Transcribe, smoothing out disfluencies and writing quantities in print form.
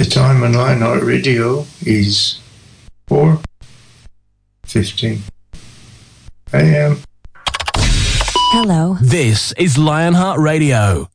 The time on Lionheart Radio is 4:15 a.m. Hello. This is Lionheart Radio.